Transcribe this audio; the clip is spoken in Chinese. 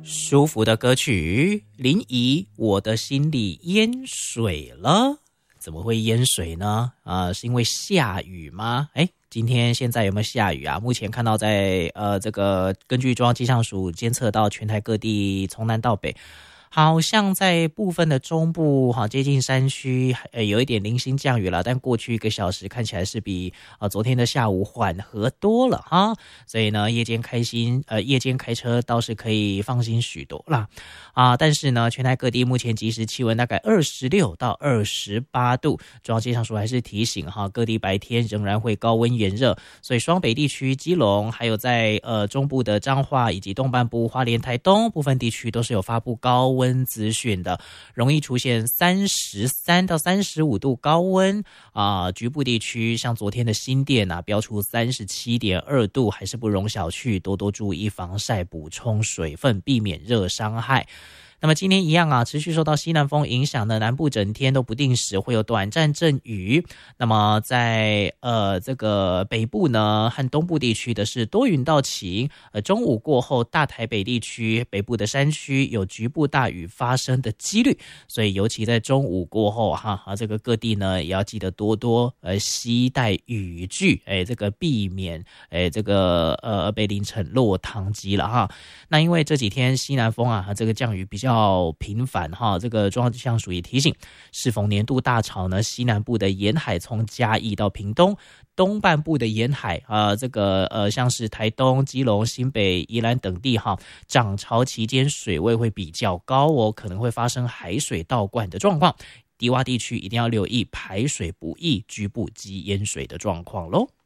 舒服的歌曲，林怡，我的心里淹水了。怎么会淹水呢？是因为下雨吗？今天现在有没有下雨啊？目前看到在这个根据中央气象署监测到全台各地从南到北，好像在部分的中部接近山区有一点零星降雨了，但过去1个小时看起来是比昨天的下午缓和多了哈，所以呢夜间开车倒是可以放心许多啦但是呢全台各地目前即时气温大概26到28度，中央气象署还是提醒各地白天仍然会高温炎热，所以双北地区基隆还有在中部的彰化以及东半部花莲台东部分地区都是有发布高温资讯的，容易出现33到35度高温局部地区像昨天的新店标出37.2度，还是不容小觑，多多注意防晒，补充水分，避免热伤害。那么今天一样持续受到西南风影响的南部整天都不定时会有短暂阵雨。那么在这个北部呢和东部地区的是多云到晴，中午过后大台北地区北部的山区有局部大雨发生的几率，所以尤其在中午过后这个各地呢也要记得多多携带雨具，这个避免这个被淋成落汤鸡了哈。那因为这几天西南风这个降雨比较频繁这个中央气象署也提醒，适逢年度大潮呢，西南部的沿海从嘉义到屏东，东半部的沿海这个像是台东、基隆、新北、宜兰等地涨潮期间水位会比较高可能会发生海水倒灌的状况，低洼地区一定要留意排水不易、局部及淹水的状况咯。